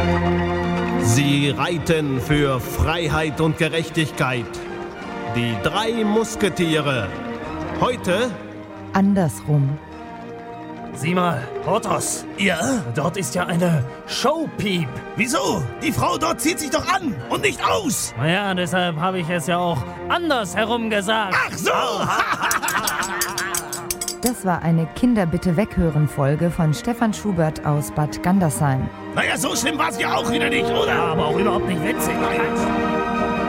Sie reiten für Freiheit und Gerechtigkeit. Die 3 Musketiere. Heute andersrum. Sieh mal, Porthos. Ja? Dort ist ja eine Showpiep. Wieso? Die Frau dort zieht sich doch an und nicht aus. Naja, deshalb habe ich es ja auch anders herum gesagt. Ach so! Das war eine Kinder-bitte-weghören-Folge von Stefan Schubert aus Bad Gandersheim. Naja, so schlimm war es ja auch wieder nicht, oder? Aber auch überhaupt nicht witzig.